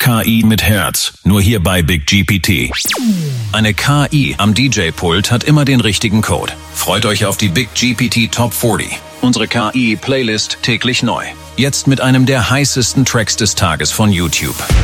KI mit Herz, nur hier bei Big GPT. Eine KI am DJ-Pult hat immer den richtigen Code. Freut euch auf die Big GPT Top 40. Unsere KI-Playlist täglich neu. Jetzt mit einem der heißesten Tracks des Tages von YouTube.